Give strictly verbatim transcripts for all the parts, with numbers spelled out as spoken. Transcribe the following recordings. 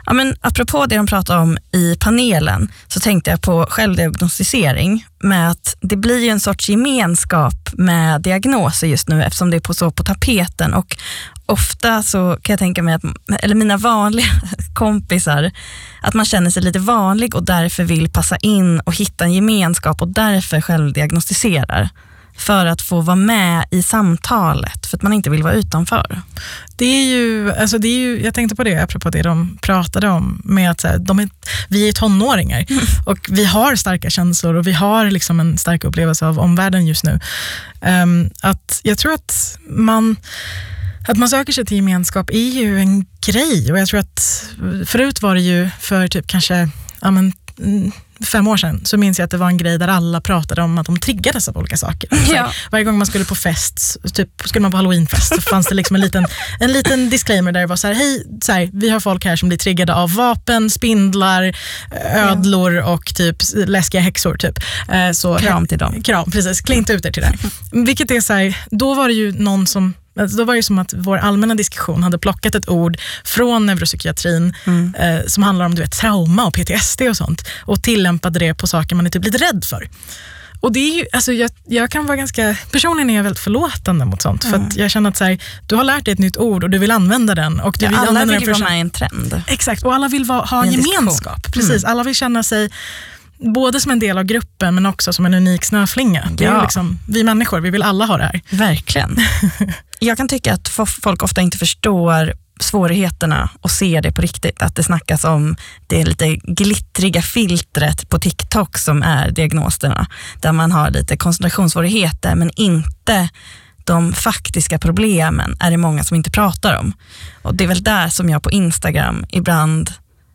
Ja, men apropå det de pratade om i panelen så tänkte jag på självdiagnostisering med att det blir ju en sorts gemenskap med diagnoser just nu eftersom det är på, så på tapeten, och ofta så kan jag tänka mig att, eller mina vanliga kompisar, att man känner sig lite vanlig och därför vill passa in och hitta en gemenskap och därför självdiagnostiserar. För att få vara med i samtalet, för att man inte vill vara utanför. Det är ju, alltså det är ju, jag tänkte på det apropå det de pratade om med att så här, de är, vi är tonåringar mm. och vi har starka känslor och vi har liksom en stark upplevelse av omvärlden just nu. Um, att jag tror att man Att man söker sig till gemenskap är ju en grej, och jag tror att förut var det ju för typ kanske ja men, fem år sedan så minns jag att det var en grej där alla pratade om att de triggades av olika saker. Så här, varje gång man skulle på fest, typ skulle man på Halloweenfest, så fanns det liksom en liten, en liten disclaimer där det var så här, hej, så här, vi har folk här som blir triggade av vapen, spindlar, ödlor och typ läskiga häxor typ. Så, kram till dem. Kram, precis. Klinta ut er till det. Vilket är så här, då var det ju någon som då var det som att vår allmänna diskussion hade plockat ett ord från neuropsykiatrin mm. eh, som handlar om du vet, trauma och P T S D och sånt och tillämpade det på saker man är typ lite rädd för. Och det är ju, alltså jag, jag kan vara ganska, personligen är jag väldigt förlåtande mot sånt mm. för att jag känner att så här, du har lärt dig ett nytt ord och du vill använda den. Och du ja, vill alla använda vill den för vara med i en trend. Exakt, och alla vill va, ha en gemenskap. Precis, mm. alla vill känna sig både som en del av gruppen men också som en unik snöflinga. Det är ja. liksom, vi människor, vi vill alla ha det här. Verkligen. Jag kan tycka att folk ofta inte förstår svårigheterna och ser det på riktigt. Att det snackas om det lite glittriga filtret på TikTok som är diagnoserna. Där man har lite koncentrationssvårigheter men inte de faktiska problemen är det många som inte pratar om. Och det är väl där som jag på Instagram ibland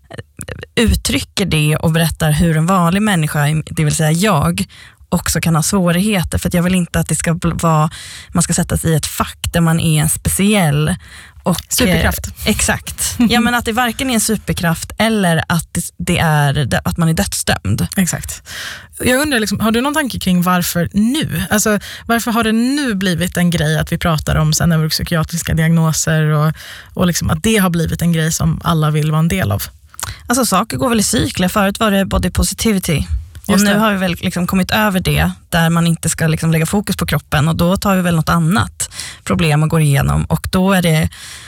uttrycker det och berättar hur en vanlig människa, det vill säga jag, också kan ha svårigheter, för att jag vill inte att det ska vara, man ska sätta sig i ett fack där man är en speciell och, superkraft. Eh, exakt. Ja, men att det varken är en superkraft eller att det, det är att man är dödsdömd. Exakt. Jag undrar, liksom, har du någon tanke kring varför nu? Alltså, varför har det nu blivit en grej att vi pratar om sen neuropsykiatriska diagnoser och, och liksom att det har blivit en grej som alla vill vara en del av? Alltså saker går väl i cykler. Förut var det body positivity. Och nu har vi väl liksom kommit över det där man inte ska liksom lägga fokus på kroppen, och då tar vi väl något annat problem och går igenom, och då är det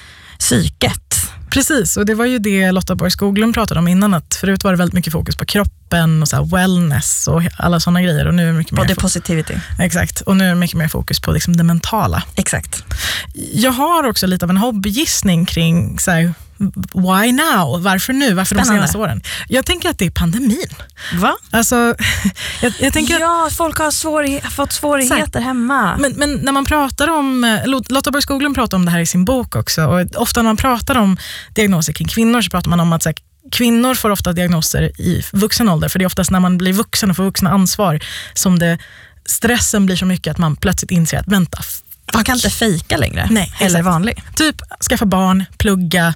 psyket. Precis, och det var ju det Lotta Borg Skoglund pratade om innan, att förut var det väldigt mycket fokus på kroppen och så här wellness och alla sådana grejer, och nu är det mycket body mer positivity. Exakt, och nu är det mycket mer fokus på liksom det mentala. Exakt. Jag har också lite av en hobbygissning kring så här, why now? Varför nu? Varför de senaste åren? Jag tänker att det är pandemin. Va? Alltså, jag, jag tänker ja, folk har svårighet, fått svårigheter här, hemma. Men, men när man pratar om, Lotta Borg Skoglund pratar om det här i sin bok också, och ofta när man pratar om diagnoser kring kvinnor så pratar man om att så här, kvinnor får ofta diagnoser i vuxen ålder, för det är oftast när man blir vuxen och får vuxna ansvar som det, stressen blir så mycket att man plötsligt inser att vänta, man kan inte fejka längre. Nej, eller vanlig. Typ skaffa barn, plugga,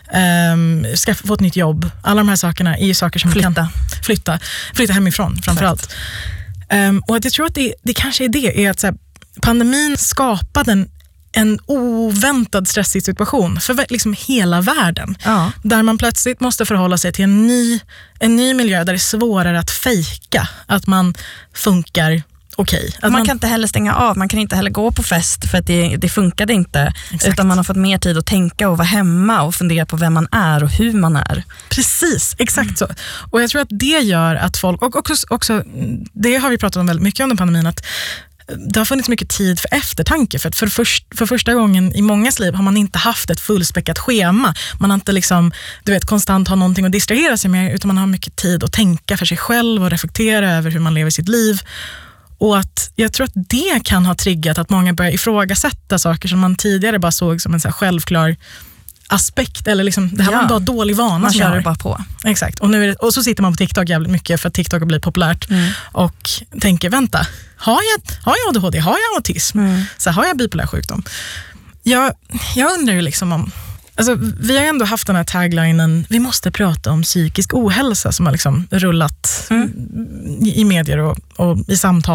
um, skaffa, få ett nytt jobb. Alla de här sakerna är ju saker som flytta. kan flytta, flytta hemifrån framförallt. Um, och jag tror att det, det kanske är det, är att så här, pandemin skapade en, en oväntad stressig situation för liksom hela världen. Ja. Där man plötsligt måste förhålla sig till en ny, en ny miljö där det är svårare att fejka att man funkar. Okay. Man, man kan inte heller stänga av, man kan inte heller gå på fest för att det, det funkade inte. Exakt. Utan man har fått mer tid att tänka och vara hemma och fundera på vem man är och hur man är. Precis, exakt mm. så. Och jag tror att det gör att folk, och också, också det har vi pratat om väldigt mycket under pandemin, att det har funnits mycket tid för eftertanke, för att för, först, för första gången i mångas liv har man inte haft ett fullspäckat schema. Man har inte liksom, du vet, konstant har någonting att distrahera sig med, utan man har mycket tid att tänka för sig själv och reflektera över hur man lever sitt liv. Och att jag tror att det kan ha triggat att många börjar ifrågasätta saker som man tidigare bara såg som en så här självklar aspekt, eller liksom, det här ja. var en dålig vana. Man kör det bara på. Exakt, och, nu är det, och så sitter man på TikTok jävligt mycket för att TikTok har blivit populärt mm. och tänker, vänta, har jag, har jag A D H D? Har jag autism? Mm. Så har jag bipolär sjukdom? Jag, jag undrar ju liksom om, alltså, vi har ändå haft den här taglinen, vi måste prata om psykisk ohälsa, som har liksom rullat mm. i, i medier och, och i samtal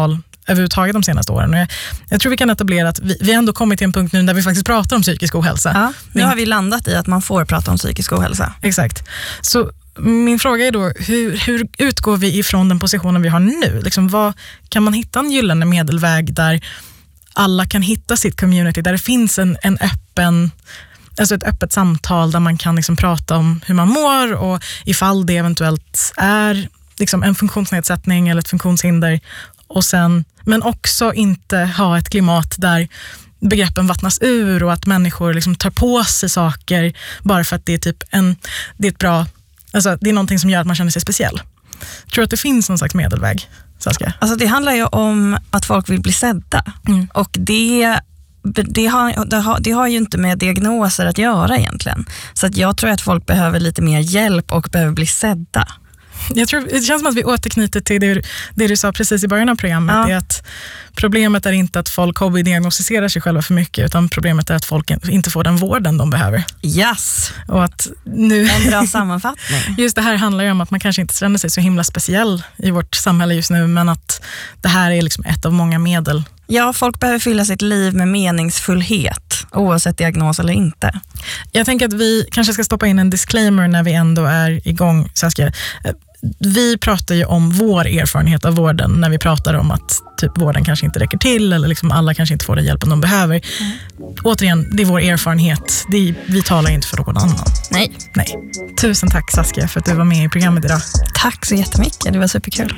överhuvudtaget de senaste åren. Och jag, jag tror vi kan etablera att vi, vi ändå kommit till en punkt nu där vi faktiskt pratar om psykisk ohälsa. Ja, nu har vi landat i att man får prata om psykisk ohälsa. Exakt. Så min fråga är då, hur, hur utgår vi ifrån den positionen vi har nu? Liksom, vad, kan man hitta en gyllene medelväg där alla kan hitta sitt community, där det finns en, en öppen, alltså ett öppet samtal där man kan liksom prata om hur man mår och ifall det eventuellt är liksom en funktionsnedsättning eller ett funktionshinder, och sen, men också inte ha ett klimat där begreppen vattnas ur och att människor liksom tar på sig saker bara för att det är typ en, det är ett bra, alltså det är någonting som gör att man känner sig speciell. Jag tror att det finns någon slags medelväg, Saskia. Alltså det handlar ju om att folk vill bli sedda. Mm. Och det, det, har, det, har, det har ju inte med diagnoser att göra egentligen. Så att jag tror att folk behöver lite mer hjälp och behöver bli sedda. Jag tror, det känns som att vi återknyter till det, det du sa precis i början av programmet. Ja. Är att problemet är inte att folk hobbydiagnostiserar sig själva för mycket, utan problemet är att folk inte får den vården de behöver. Yes. Och att nu, en bra sammanfattning. Just det här handlar ju om att man kanske inte känner sig så himla speciell i vårt samhälle just nu, men att det här är liksom ett av många medel. Ja, folk behöver fylla sitt liv med meningsfullhet, oavsett diagnos eller inte. Jag tänker att vi kanske ska stoppa in en disclaimer när vi ändå är igång, Saskia. Vi pratar ju om vår erfarenhet av vården när vi pratar om att typ vården kanske inte räcker till eller liksom alla kanske inte får den hjälpen de behöver. Mm. Återigen, det är vår erfarenhet. Det är, vi talar inte för någon annan. Nej. Nej. Tusen tack, Saskia, för att du var med i programmet idag. Tack så jättemycket, det var superkul.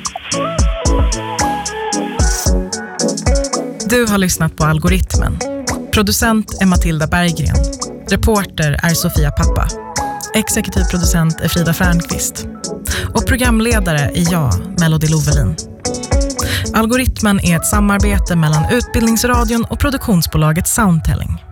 Du har lyssnat på Algoritmen. Producent är Matilda Berggren. Reporter är Sofia Pappa. Exekutiv producent är Frida Färnqvist. Och programledare är jag, Melody Lovelin. Algoritmen är ett samarbete mellan Utbildningsradion och produktionsbolaget Soundtelling.